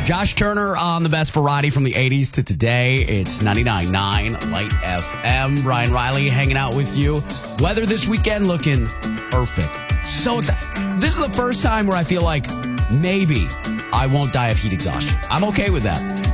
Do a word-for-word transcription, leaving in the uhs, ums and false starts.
Josh Turner on the best variety from the eighties to today. It's ninety-nine point nine Light F M. Brian Riley hanging out with you. Weather this weekend looking perfect. So excited. This is the first time where I feel like maybe I won't die of heat exhaustion. I'm okay with that.